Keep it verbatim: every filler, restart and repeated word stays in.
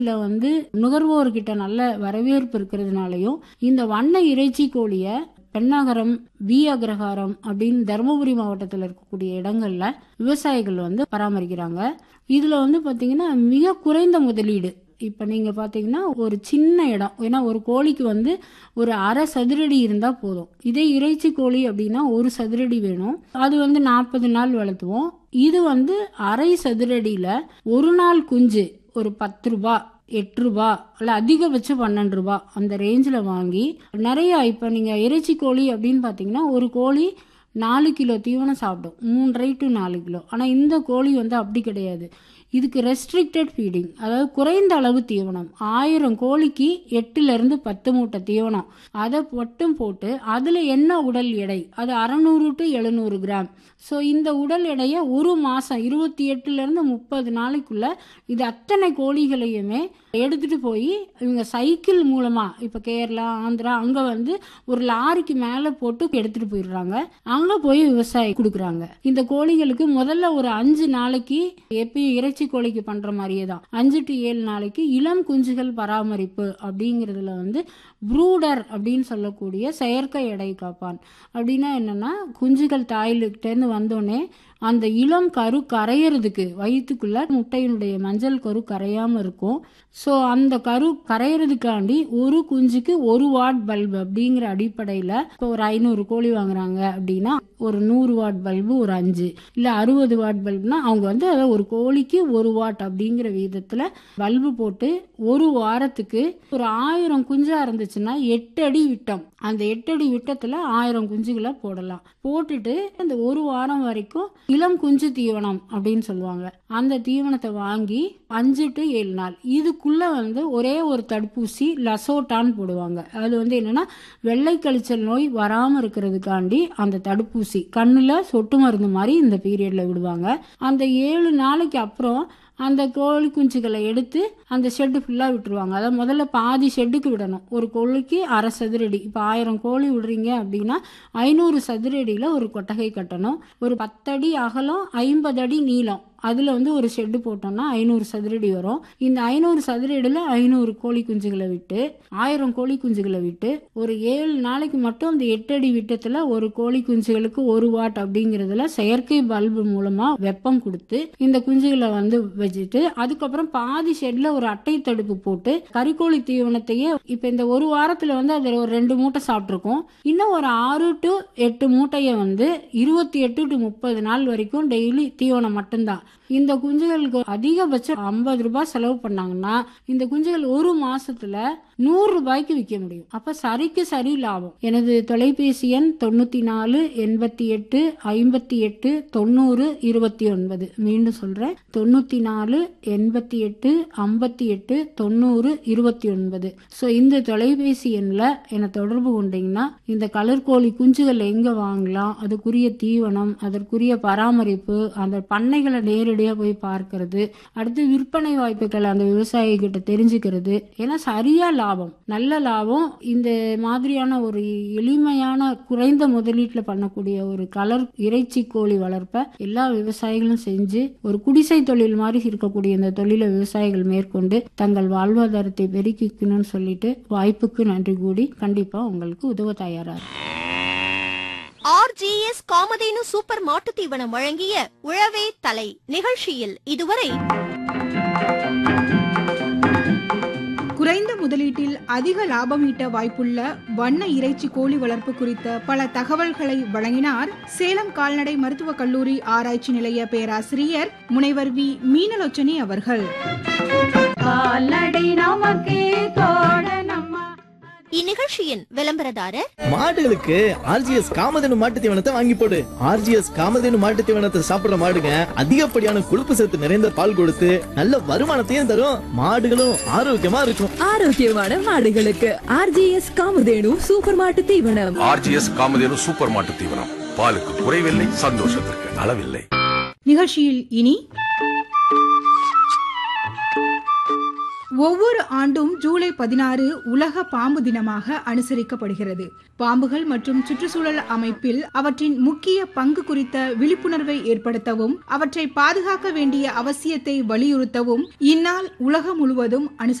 இல்ல வந்து நுகர்வோர்கிட்ட நல்ல வரவேற்பு இருக்கிறதுனாலையும் இந்த வண்ண இறைச்சி கோழிய பெண்ணாகரம், வி அக்ரஹாரம் அப்படின்னு தருமபுரி மாவட்டத்தில் இருக்கக்கூடிய இடங்கள்ல விவசாயிகள் வந்து பராமரிக்கிறாங்க. இதுல வந்து பாத்தீங்கன்னா மிக குறைந்த முதலீடு. இப்ப நீங்க பாத்தீங்கன்னா ஒரு சின்ன இடம், ஏன்னா ஒரு கோழிக்கு வந்து ஒரு அரை சதுரடி இருந்தா போதும். இதே இறைச்சி கோழி அப்படின்னா ஒரு சதுரடி வேணும். அது வந்து நாற்பது நாள் வளர்த்துவோம். இது வந்து அரை சதுரடியில ஒரு நாள் குஞ்சு ஒரு பத்து ரூபா, எட்டு ரூபா இல்ல அதிகபட்சம் பன்னெண்டு ரூபா அந்த ரேஞ்சில் வாங்கி நிறைய. இப்ப நீங்க இறைச்சி கோழி அப்படின்னு பாத்தீங்கன்னா ஒரு கோழி நாலு கிலோ தீவனம் சாப்பிடும், மூன்றரை டு நாலு கிலோ. ஆனா இந்த கோழி வந்து அப்படி கிடையாது. இதுக்கு ரெஸ்ட்ரிக்டட் ஃபீடிங், அதாவது குறைந்த அளவு தீவனம். ஆயிரம் கோழிக்கு எட்டுல இருந்து பத்து மூட்டை தீவனம் அதை மட்டும் போட்டு அதுல என்ன உடல் எடை, அது அறுநூறு டு எழுநூறு கிராம். ஸோ இந்த உடல் எடையை ஒரு மாசம் இருபத்தி எட்டுல இருந்து முப்பது நாளைக்குள்ள இது அத்தனை கோழிகளையுமே எடுத்துட்டு போய் இவங்க சைக்கிள் மூலமா இப்ப கேரளா, ஆந்திரா அங்க வந்து ஒரு லாரிக்கு மேல போட்டு எடுத்துட்டு போயிடுறாங்க. அங்க போய் விவசாயி கொடுக்குறாங்க. இந்த கோழிகளுக்கு முதல்ல ஒரு அஞ்சு நாளைக்கு எப்பயும் இறைச்சி கோழிக்கு பண்ற மாதிரியே தான் அஞ்சு டு ஏழு நாளைக்கு இளம் குஞ்சுகள் பராமரிப்பு அப்படிங்கறதுல வந்து ப்ரூடர் அப்படின்னு சொல்லக்கூடிய செயற்கை எடை காப்பான். அப்படின்னா என்னன்னா குஞ்சுகள் தாயிலுக்கிட்ட இருந்து வந்தோடனே அந்த இளம் கரு கரையறதுக்கு வயிற்றுக்குள்ள முட்டையினுடைய மஞ்சள் கரு கரையாம இருக்கும். ஸோ அந்த கரு கரையறதுக்காண்டி ஒரு குஞ்சுக்கு ஒரு வாட் பல்பு அப்படிங்கிற அடிப்படையில இப்போ ஒரு ஐநூறு கோழி வாங்குறாங்க அப்படின்னா ஒரு நூறு வாட் பல்பு ஒரு அஞ்சு இல்ல அறுபது வாட் பல்புனா அவங்க வந்து அதை ஒரு கோழிக்கு ஒரு வாட் அப்படிங்கிற விதத்துல பல்பு போட்டு ஒரு வாரத்துக்கு ஒரு ஆயிரம் குஞ்சா இருந்துச்சுன்னா எட்டு அடி விட்டம், அந்த எட்டு அடி விட்டத்துல ஆயிரம் குஞ்சுகளை போடலாம். போட்டுட்டு அந்த ஒரு வாரம் வரைக்கும் இளம் குஞ்சு தீவனம் அப்படின்னு சொல்லுவாங்க. அந்த தீவனத்தை வாங்கி அஞ்சு டு ஏழு நாள் இதுக்குள்ள வந்து ஒரே ஒரு தடுப்பூசி லசோட்டான்னு போடுவாங்க. அது வந்து என்னன்னா வெள்ளை கழிச்சல் நோய் வராம இருக்கிறதுக்காண்டி அந்த தடுப்பூசி கண்ணுல சொட்டு மருந்து மாதிரி இந்த பீரியட்ல விடுவாங்க. அந்த ஏழு நாளைக்கு அப்புறம் அந்த கோழி குஞ்சுகளை எடுத்து அந்த ஷெட்டு ஃபுல்லா விட்டுருவாங்க. அதாவது முதல்ல பாதி ஷெட்டுக்கு விடணும். ஒரு கோழிக்கு அரை சதுரடி, இப்ப ஆயிரம் கோழி விடுறீங்க அப்படின்னா ஐநூறு சதுரடியில ஒரு கொட்டகை கட்டணும். ஒரு பத்தடி அகலம், ஐம்பது அடி நீளம், அதுல வந்து ஒரு ஷெட்டு போட்டோம்னா ஐநூறு சதுரடி வரும். இந்த ஐநூறு சதுரடியில ஐநூறு கோழி குஞ்சுகளை விட்டு ஆயிரம் கோழி குஞ்சுகளை விட்டு ஒரு ஏழு நாளைக்கு மட்டும் அந்த எட்டு அடி விட்டத்துல ஒரு கோழி குஞ்சுகளுக்கு ஒரு வாட் அப்படிங்கறதுல செயற்கை பல்பு மூலமா வெப்பம் கொடுத்து இந்த குஞ்சுகளை வந்து வச்சுட்டு அதுக்கப்புறம் பாதி ஷெட்ல ஒரு அட்டை தடுப்பு போட்டு கறிக்கோழி தீவனத்தையே இப்ப இந்த ஒரு வாரத்துல வந்து அதுல ஒரு ரெண்டு மூட்டை சாப்பிட்டுருக்கோம். இன்னும் ஒரு ஆறு டு எட்டு மூட்டைய வந்து இருபத்தி எட்டு டு முப்பது நாள் வரைக்கும் டெய்லி தீவனம் மட்டும்தான். இந்த குஞ்சுகளுக்கு அதிகபட்சம் ஐம்பது ரூபாய் செலவு பண்ணாங்கன்னா இந்த குஞ்சுகள் ஒரு மாசத்துல நூறு ரூபாய்க்கு விற்க முடியும். அப்ப சரிக்கு சரி லாபம். எனது தொலைபேசி எண் தொண்ணூத்தி நாலு எண்பத்தி எட்டு ஐம்பத்தி எட்டு தொண்ணூறு இருபத்தி ஒன்பது. மீண்டும் சொல்றேன், தொண்ணூத்தி நாலு எண்பத்தி எட்டு ஐம்பத்தி எட்டு தொண்ணூறு இருபத்தி ஒன்பது. சோ இந்த தொலைபேசி எண்ல என்னை தொடர்பு கொண்டீங்கன்னா இந்த கலர்கோழி குஞ்சுகள் எங்க வாங்கலாம், அதுக்குரிய தீவனம், அதற்குரிய பராமரிப்பு, அந்த பண்ணைகளை நேரடியா போய் பார்க்கிறது, அடுத்து விற்பனை வாய்ப்புகள் அந்த விவசாயி கிட்ட தெரிஞ்சுக்கிறது. ஏன்னா சரியா லாபம், நல்ல லாபம். இந்த மாதிரியான ஒரு எளிமையான குறைந்த முதலீட்டுல பண்ணக்கூடிய ஒரு கலர் இறைச்சி கோழி வளர்ப்ப எல்லா விவசாயிகளும் செஞ்சு ஒரு குடிசை தொழில் மாதிரி இருக்கக்கூடிய இந்த தொழிலை விவசாயிகள் மேற்கொண்டு தங்கள் வாழ்வாதாரத்தை பெருக்கிக்கணும்னு சொல்லிட்டு வாய்ப்புக்கு நன்றி கூடி கண்டிப்பா உங்களுக்கு உதவ தயாரா இருக்கு. ஆர்ஜிஎஸ் காமதேனு சூப்பர் மாட்டு தீவனம் வழங்கிய உழவே தலை நிகழ்ச்சியில் இதுவரை குறைந்த முதலீட்டில் அதிக லாபம் ஈட்ட வாய்ப்புள்ள வண்ண இறைச்சி கோழி வளர்ப்பு குறித்த பல தகவல்களை வழங்கினார் சேலம் கால்நடை மருத்துவக் கல்லூரி ஆராய்ச்சி நிலைய பேராசிரியர் முனைவர் வி மீனலோச்சனி அவர்கள். இந்நிகழ்ச்சியின் விளம்பரதாரர் மாடுகளுக்கு ஆர்ஜிஎஸ் காமதேனு மாட்டு தீவனத்தை வாங்கி போடு. ஆர்ஜிஎஸ் காமதேனு மாட்டு தீவனத்தை சாப்பிடுற மாடுங்க அதிகப்படியான கொழுப்பு சத்து நிறைந்த பால் கொடுத்து நல்ல வருமானத்தையும் தரும். மாடுகளும் ஆரோக்கியமா இருக்கும். ஆரோக்கியமான மாடுகளுக்கு ஆர்ஜிஎஸ் காமதேனு சூப்பர் மாட்டு தீவனம். ஆர்ஜிஎஸ் காமதேனு சூப்பர் மாட்டு தீவனம். பாலுக்கு குறைவில்லை, சந்தோஷத்திற்கு அளவில்லை. நிகழ்ச்சியில் இனி ஒவ்வொரு ஆண்டும் ஜூலை பதினாறு உலக பாம்பு தினமாக அனுசரிக்கப்படுகிறது. பாம்புகள் மற்றும் சுற்றுச்சூழல் அமைப்பில் அவற்றின் முக்கிய பங்கு குறித்த விழிப்புணர்வை ஏற்படுத்தவும் அவற்றை பாதுகாக்க வேண்டிய அவசியத்தை வலியுறுத்தவும் இந்நாள் உலகம் முழுவதும் அனுசரி